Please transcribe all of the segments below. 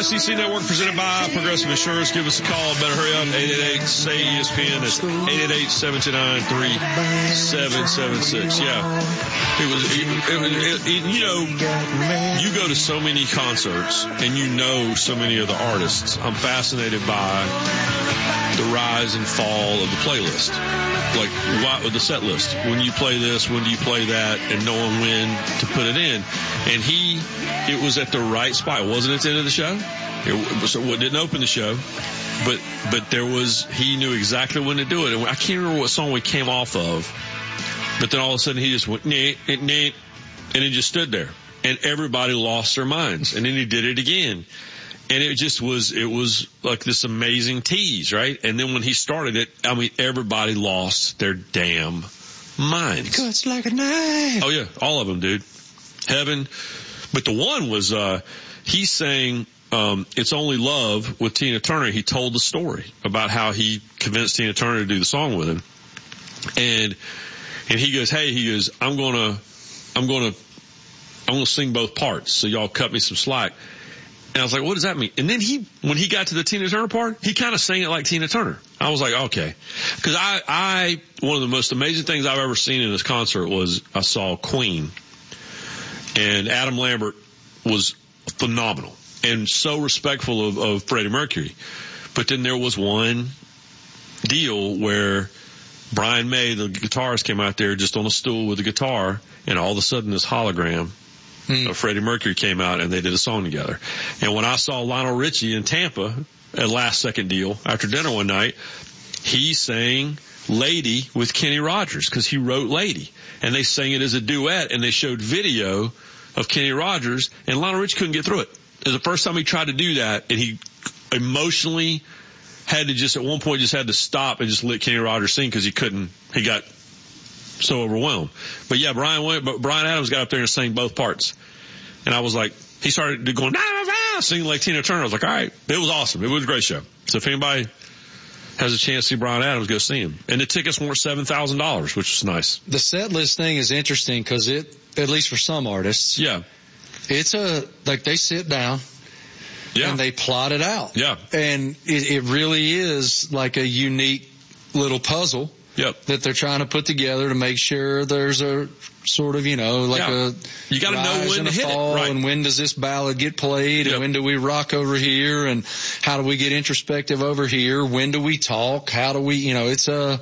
SEC Network presented by Progressive Insurance. Give us a call. Better hurry up. 888-SAY-ESPN. That's 888-729-3776. Yeah. You go to so many concerts and you know so many of the artists. I'm fascinated by the rise and fall of the playlist. Like the set list. When you play this, when do you play that, and knowing when to put it in. And it was at the right spot. It wasn't at the end of the show. It didn't open the show, but he knew exactly when to do it. And I can't remember what song we came off of, but then all of a sudden he just went, and he just stood there, and everybody lost their minds. And then he did it again. And it was like this amazing tease, right? And then when he started it, I mean, everybody lost their damn minds. It cuts like a knife. Oh yeah, all of them, dude. Heaven. But the one was, he sang, It's Only Love with Tina Turner. He told the story about how he convinced Tina Turner to do the song with him. And he goes, I'm going to sing both parts. So y'all cut me some slack. And I was like, what does that mean? And then when he got to the Tina Turner part, he kind of sang it like Tina Turner. I was like, okay. Cause one of the most amazing things I've ever seen in this concert was I saw Queen, and Adam Lambert was phenomenal and so respectful of Freddie Mercury. But then there was one deal where Brian May, the guitarist, came out there just on a stool with a guitar, and all of a sudden this hologram Freddie Mercury came out and they did a song together. And when I saw Lionel Richie in Tampa at Last Second Deal after dinner one night, he sang Lady with Kenny Rogers because he wrote Lady. And they sang it as a duet, and they showed video of Kenny Rogers, and Lionel Richie couldn't get through it. It was the first time he tried to do that, and he emotionally had to just, at one point, just had to stop and just let Kenny Rogers sing because he got so overwhelmed. But yeah, Brian Adams got up there and sang both parts. And I was like, he started going, singing like Tina Turner. I was like, all right. It was awesome. It was a great show. So if anybody has a chance to see Brian Adams, go see him. And the tickets weren't $7,000, which was nice. The set list thing is interesting because at least for some artists, yeah, it's they sit down. Yeah. And they plot it out. Yeah. And it really is like a unique little puzzle. Yep. That they're trying to put together to make sure there's a sort of, you got to know when to hit it, right? And when does this ballad get played, and when do we rock over here, and how do we get introspective over here? When do we talk? How do we, it's a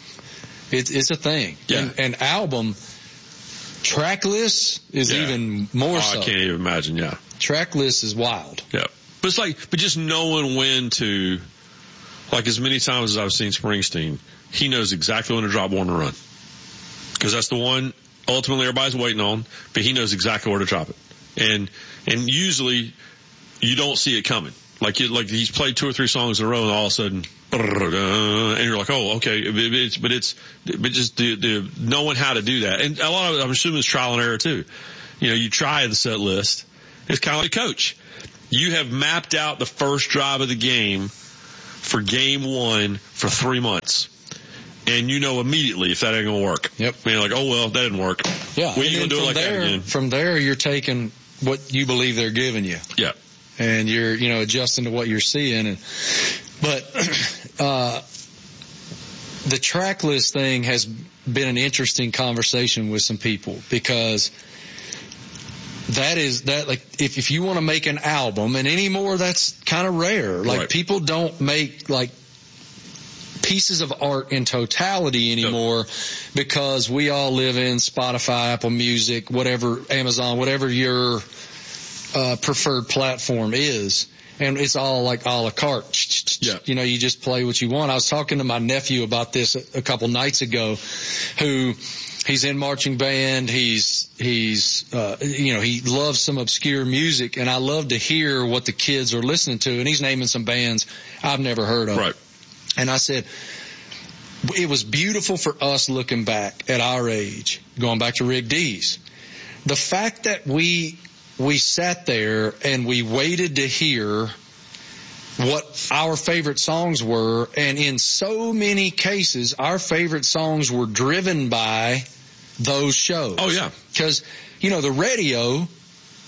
thing. Yeah. And album track list is even more so. I can't even imagine. Yeah. Track list is wild. Yeah. But just knowing when to, like as many times as I've seen Springsteen, he knows exactly when to drop Born to Run. Because that's the one ultimately everybody's waiting on, but he knows exactly where to drop it. And usually you don't see it coming. Like he's played 2 or 3 songs in a row, and all of a sudden, and you're like, oh, okay. But just the knowing how to do that. And a lot of it, I'm assuming, is trial and error too. You try the set list. It's kind of like a coach. You have mapped out the first drive of the game for game 1 for 3 months. And you know immediately if that ain't going to work. Yep. You're like, oh, well, that didn't work. Yeah. We ain't going to do it like that again. From there, you're taking what you believe they're giving you. Yeah. And you're, adjusting to what you're seeing. But the track list thing has been an interesting conversation with some people, because if you want to make an album, and anymore that's kind of rare. Like people don't make pieces of art in totality anymore, because we all live in Spotify, Apple Music, whatever, Amazon, whatever your preferred platform is. And it's all like a la carte. Yeah. You just play what you want. I was talking to my nephew about this a couple nights ago, who he's in marching band. He loves some obscure music, and I love to hear what the kids are listening to. And he's naming some bands I've never heard of. Right. And I said, it was beautiful for us looking back at our age, going back to Rick Dees. The fact that we sat there and we waited to hear what our favorite songs were, and in so many cases, our favorite songs were driven by those shows. Oh, yeah. Because, the radio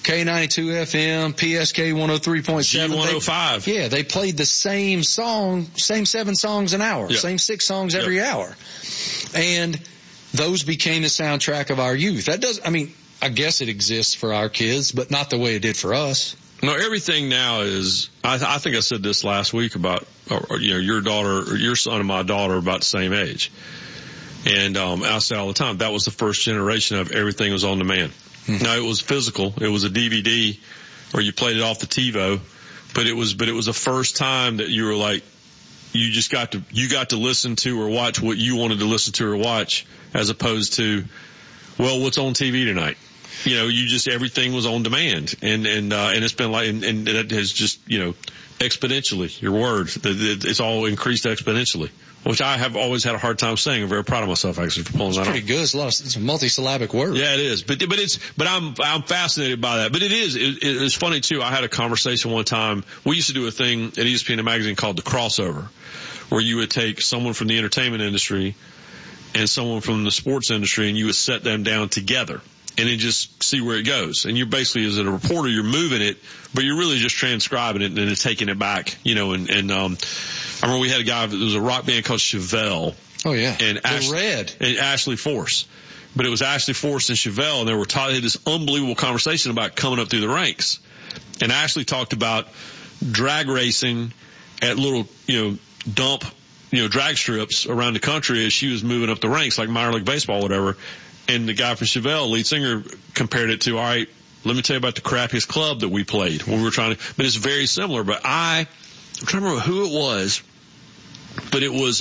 K92 FM, PSK 103.7. G105. Yeah, they played the same song, same 7 songs an hour, same 6 songs every hour. And those became the soundtrack of our youth. That does, I mean, I guess it exists for our kids, but not the way it did for us. No, everything now is, I think I said this last week about, your daughter, or your son and my daughter are about the same age. And, I say all the time, that was the first generation of everything was on demand. Mm-hmm. Now, it was physical. It was a DVD or you played it off the TiVo, but it was the first time that you were like, you got to listen to or watch what you wanted to listen to or watch, as opposed to, well, what's on TV tonight? Everything was on demand, and it's been like, and it has just, exponentially, your word, it's all increased exponentially, which I have always had a hard time saying. I'm very proud of myself, actually, for pulling that off. It's pretty good. It's a multisyllabic word. Yeah, it is. But I'm fascinated by that. But it's funny too. I had a conversation one time. We used to do a thing at ESPN magazine called The Crossover, where you would take someone from the entertainment industry and someone from the sports industry, and you would set them down together and then just see where it goes. And you're basically, as a reporter, you're moving it, but you're really just transcribing it and then taking it back, I remember we had a guy, there was a rock band called Chevelle. Oh yeah. And Ashley Force. But it was Ashley Force and Chevelle, and they had this unbelievable conversation about coming up through the ranks. And Ashley talked about drag racing at little, dump, drag strips around the country as she was moving up the ranks, like minor league baseball, whatever. And the guy from Chevelle, lead singer, compared it to, all right, let me tell you about the crappiest club that we played when we were but it's very similar. But I'm trying to remember who it was, but it was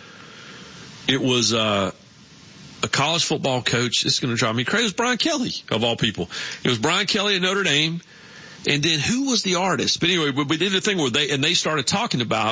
a college football coach. This is going to drive me crazy. It was Brian Kelly, of all people. It was Brian Kelly at Notre Dame. And then who was the artist? But anyway, we did a thing where they started talking about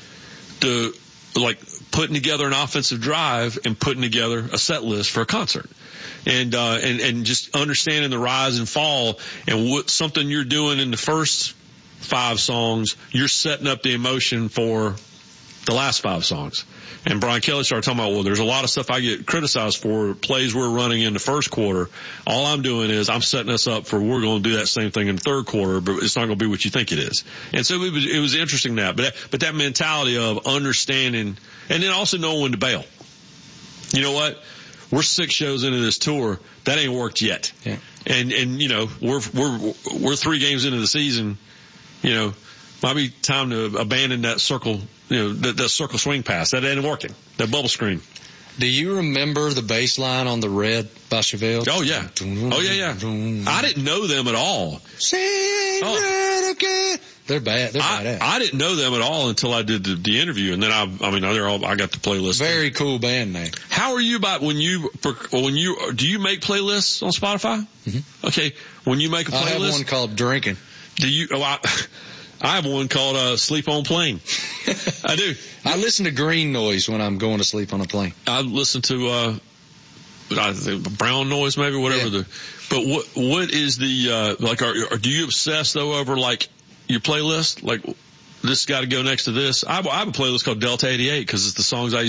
putting together an offensive drive and putting together a set list for a concert. And just understanding the rise and fall and what something you're doing in the first 5 songs, you're setting up the emotion for the last 5 songs. And Brian Kelly started talking about, well, there's a lot of stuff I get criticized for, plays we're running in the first quarter. All I'm doing is I'm setting us up for, we're going to do that same thing in the third quarter, but it's not going to be what you think it is. And so it was interesting but that mentality of understanding and then also knowing when to bail. You know what? We're 6 shows into this tour. That ain't worked yet. Yeah. And we're 3 games into the season. Might be time to abandon that circle, that circle swing pass. That ain't working. That bubble screen. Do you remember the bass line on the Red by Chevelle? Oh yeah. I didn't know them at all. Sing Red again. They're bad. They're bad. I didn't know them at all until I did the interview, and then I got the playlist. Very cool band name. How are you about do you make playlists on Spotify? Mm-hmm. Okay. When you make a playlist, I have one called Drinking. Do you? I have one called Sleep on Plane. I do. I listen to green noise when I'm going to sleep on a plane. I listen to brown noise, maybe, whatever. Yeah. But what is the do you obsess though over like your playlist? Like this got to go next to this. I have a playlist called Delta 88 because it's the songs I used